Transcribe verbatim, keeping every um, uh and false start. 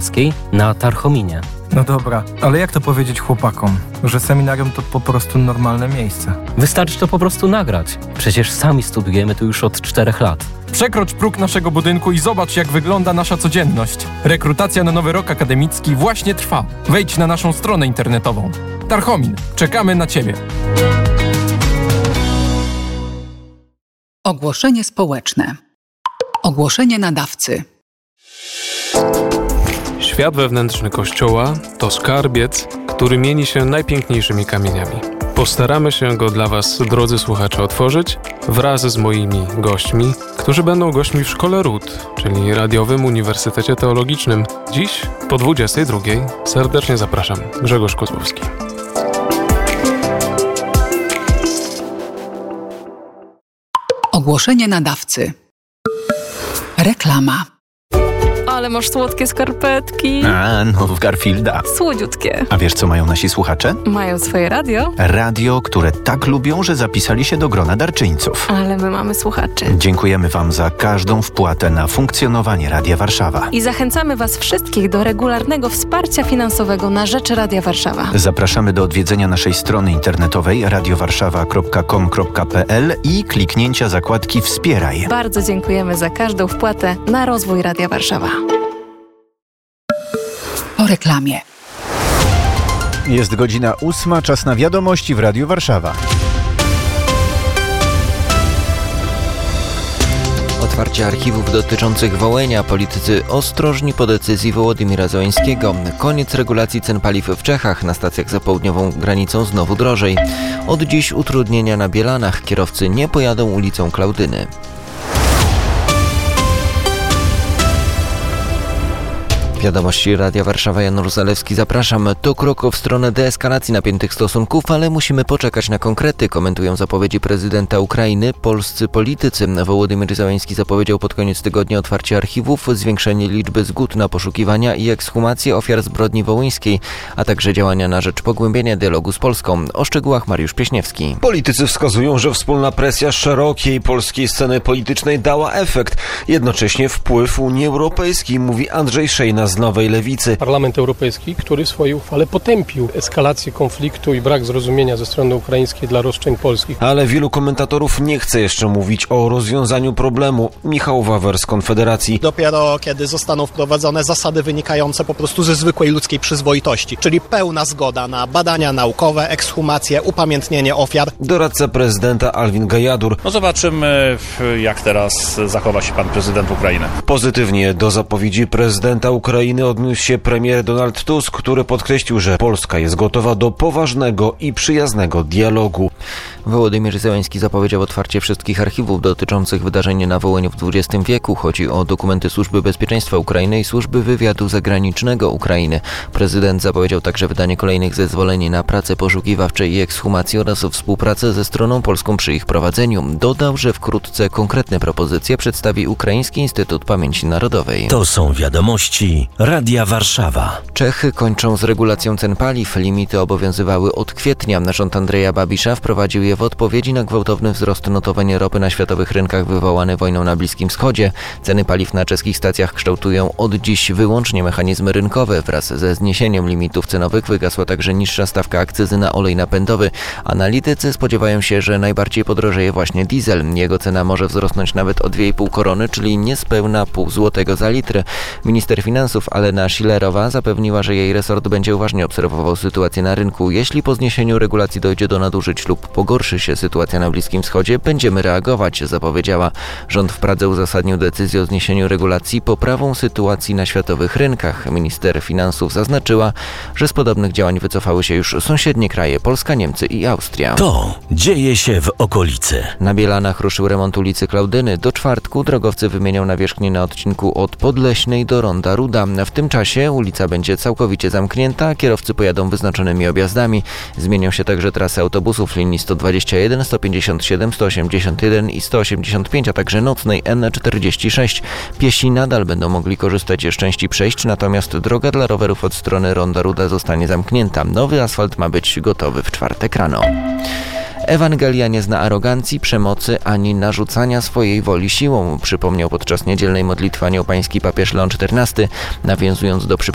Warszawskiej na Tarchominie. No dobra, ale jak to powiedzieć chłopakom, że seminarium to po prostu normalne miejsce? Wystarczy to po prostu nagrać. Przecież sami studujemy tu już od czterech lat. Przekrocz próg naszego budynku i zobacz, jak wygląda nasza codzienność. Rekrutacja na nowy rok akademicki właśnie trwa. Wejdź na naszą stronę internetową. Tarchomin, czekamy na Ciebie. Ogłoszenie społeczne. Ogłoszenie nadawcy. Świat wewnętrzny Kościoła to skarbiec, który mieni się najpiękniejszymi kamieniami. Postaramy się go dla Was, drodzy słuchacze, otworzyć wraz z moimi gośćmi, którzy będą gośćmi w Szkole Ród, czyli Radiowym Uniwersytecie Teologicznym. Dziś po dwudziestej drugiej serdecznie zapraszam. Grzegorz Kozłowski. Ogłoszenie nadawcy. Reklama. Ale masz słodkie skarpetki. A, no w Garfielda. Słodziutkie. A wiesz, co mają nasi słuchacze? Mają swoje radio. Radio, które tak lubią, że zapisali się do grona darczyńców. Ale my mamy słuchaczy. Dziękujemy Wam za każdą wpłatę na funkcjonowanie Radia Warszawa. I zachęcamy Was wszystkich do regularnego wsparcia finansowego na rzecz Radia Warszawa. Zapraszamy do odwiedzenia naszej strony internetowej radiowarszawa kropka com kropka pe el i kliknięcia zakładki Wspieraj. Bardzo dziękujemy za każdą wpłatę na rozwój Radia Warszawa. Po reklamie. Jest godzina ósma, czas na wiadomości w Radiu Warszawa. Otwarcie archiwów dotyczących Wołynia. Politycy ostrożni po decyzji Wołodymyra Zełenskiego. Koniec regulacji cen paliw w Czechach. Na stacjach za południową granicą znowu drożej. Od dziś utrudnienia na Bielanach. Kierowcy nie pojadą ulicą Klaudyny. Wiadomości Radia Warszawa, Janusz Zalewski, zapraszam. To krok w stronę deeskalacji napiętych stosunków, ale musimy poczekać na konkrety, komentują zapowiedzi prezydenta Ukrainy polscy politycy. Wołodymyr Zełenski zapowiedział pod koniec tygodnia otwarcie archiwów, zwiększenie liczby zgód na poszukiwania i ekshumację ofiar zbrodni wołyńskiej, a także działania na rzecz pogłębienia dialogu z Polską. O szczegółach Mariusz Pieśniewski. Politycy wskazują, że wspólna presja szerokiej polskiej sceny politycznej dała efekt. Jednocześnie wpływ Unii Europejskiej, mówi Andrzej Szejna z Nowej Lewicy. Parlament Europejski, który w swojej uchwale potępił eskalację konfliktu i brak zrozumienia ze strony ukraińskiej dla roszczeń polskich. Ale wielu komentatorów nie chce jeszcze mówić o rozwiązaniu problemu. Michał Wawer z Konfederacji. Dopiero kiedy zostaną wprowadzone zasady wynikające po prostu ze zwykłej ludzkiej przyzwoitości, czyli pełna zgoda na badania naukowe, ekshumacje, upamiętnienie ofiar. Doradca prezydenta Alvin Gajadur. No zobaczymy, jak teraz zachowa się pan prezydent Ukrainy. Pozytywnie do zapowiedzi prezydenta Ukrainy odniósł się premier Donald Tusk, który podkreślił, że Polska jest gotowa do poważnego i przyjaznego dialogu. Wołodymyr Zełenski zapowiedział otwarcie wszystkich archiwów dotyczących wydarzeń na Wołyniu w dwudziestym wieku. Chodzi o dokumenty Służby Bezpieczeństwa Ukrainy i Służby Wywiadu Zagranicznego Ukrainy. Prezydent zapowiedział także wydanie kolejnych zezwoleń na pracę poszukiwawcze i ekshumację oraz współpracę ze stroną polską przy ich prowadzeniu. Dodał, że wkrótce konkretne propozycje przedstawi Ukraiński Instytut Pamięci Narodowej. To są wiadomości Radia Warszawa. Czechy kończą z regulacją cen paliw. Limity obowiązywały od kwietnia. Rząd Andreja Babisza wprowadził je w odpowiedzi na gwałtowny wzrost notowania ropy na światowych rynkach wywołany wojną na Bliskim Wschodzie. Ceny paliw na czeskich stacjach kształtują od dziś wyłącznie mechanizmy rynkowe. Wraz ze zniesieniem limitów cenowych wygasła także niższa stawka akcyzy na olej napędowy. Analitycy spodziewają się, że najbardziej podrożeje właśnie diesel. Jego cena może wzrosnąć nawet o dwie i pół korony, czyli niespełna pół złotego za litr. Minister finansów Alena Schillerowa zapewniła, że jej resort będzie uważnie obserwował sytuację na rynku. Jeśli po zniesieniu regulacji dojdzie do nadużyć lub pogorszy się sytuacja na Bliskim Wschodzie, będziemy reagować, zapowiedziała. Rząd w Pradze uzasadnił decyzję o zniesieniu regulacji poprawą sytuacji na światowych rynkach. Minister finansów zaznaczyła, że z podobnych działań wycofały się już sąsiednie kraje, Polska, Niemcy i Austria. To dzieje się w okolicy. Na Bielanach ruszył remont ulicy Klaudyny. Do czwartku drogowcy wymienią nawierzchnię na odcinku od Podleśnej do Ronda Ruda. W tym czasie ulica będzie całkowicie zamknięta, a kierowcy pojadą wyznaczonymi objazdami. Zmienią się także trasy autobusów linii sto dwadzieścia jeden, sto pięćdziesiąt siedem, sto osiemdziesiąt jeden i sto osiemdziesiąt pięć, a także nocnej N czterdzieści sześć. Piesi nadal będą mogli korzystać z części przejść, natomiast droga dla rowerów od strony Ronda Ruda zostanie zamknięta. Nowy asfalt ma być gotowy w czwartek rano. Ewangelia nie zna arogancji, przemocy ani narzucania swojej woli siłą, przypomniał podczas niedzielnej modlitwy anioł pański papież Leon czternasty, nawiązując do